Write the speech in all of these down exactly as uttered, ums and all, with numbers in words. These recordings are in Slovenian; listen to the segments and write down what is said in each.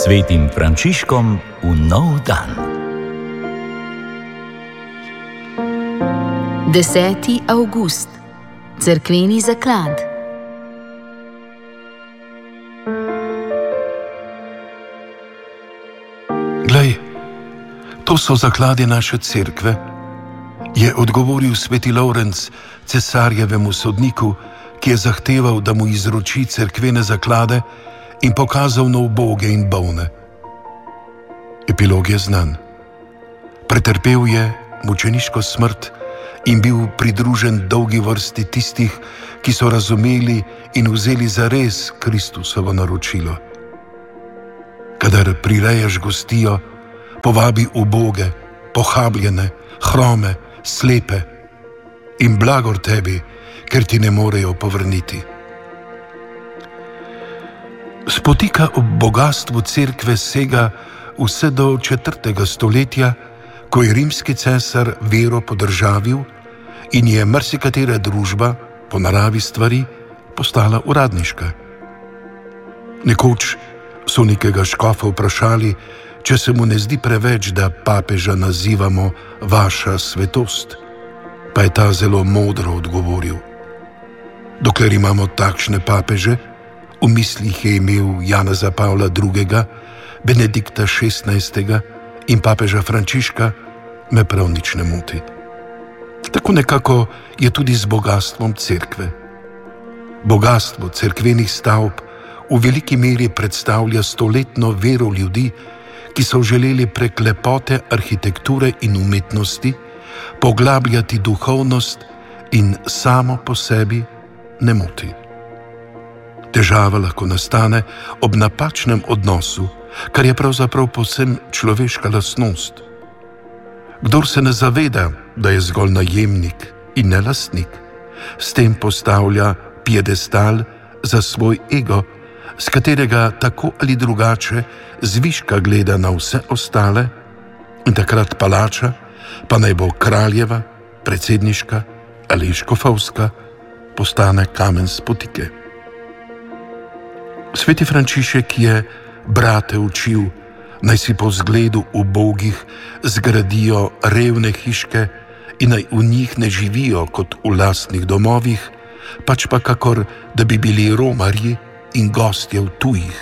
Svetim Frančiškom v nov dan. deseti avgust, cerkveni zaklad. Glej, to so zakladi naše cerkve, je odgovoril sveti Lovrenc cesarjevemu sodniku, ki je zahteval, da mu izroči cerkvene zaklade in pokazal na uboge in bolne. Epilog je znan. Pretrpel je mučeniško smrt in bil pridružen dolgi vrsti tistih, ki so razumeli in vzeli zares Kristusovo naročilo. Kadar prireješ gostijo, povabi uboge, pohabljene, hrome, slepe in blagor tebi, ker ti ne morejo povrniti. Spotika ob bogastvu cerkve sega vse do četrtega stoletja, ko je rimski cesar vero podržavil in je marsikatera družba, po naravi stvari, postala uradniška. Nekoč so nekega škofa vprašali, če se mu ne zdi preveč, da papeža nazivamo vaša svetost, pa je ta zelo modro odgovoril: dokler imamo takšne papeže, v mislih je imel Janeza Pavla drugega, Benedikta šestnajstega in papeža Frančiška, me prav nič ne moti. Tako nekako je tudi z bogastvom cerkve. Bogastvo cerkvenih stavb v veliki meri predstavlja stoletno vero ljudi, ki so želeli prek lepote arhitekture in umetnosti poglabljati duhovnost in samo po sebi ne moti. Težava lahko nastane ob napačnem odnosu, kar je pravzaprav povsem človeška lastnost. Kdor se ne zaveda, da je zgolj najemnik in ne lastnik, s tem postavlja piedestal za svoj ego, s katerega tako ali drugače zviška gleda na vse ostale, in takrat palača, pa naj bo kraljeva, predsedniška ali škofovska, postane kamen spotike. Sveti Frančišek je brate učil, naj si po zgledu ubogih zgradijo revne hiške in naj v njih ne živijo kot v lastnih domovih, pač pa kakor, da bi bili romarji in gostje v tujih.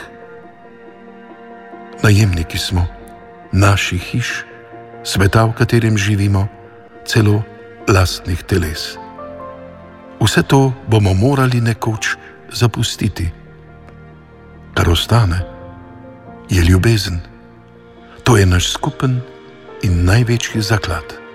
Najemniki smo naših hiš, sveta, v katerem živimo, celo lastnih teles. Vse to bomo morali nekoč zapustiti. Kar ostane, je ljubezen. To je naš skupen in največji zaklad.